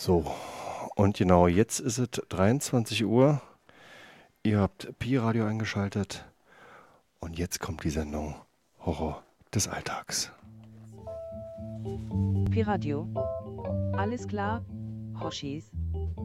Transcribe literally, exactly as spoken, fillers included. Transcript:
So, und genau, jetzt ist es dreiundzwanzig Uhr. Ihr habt Pi-Radio eingeschaltet und jetzt kommt die Sendung Horror des Alltags. Pi-Radio. Alles klar, Hoshis.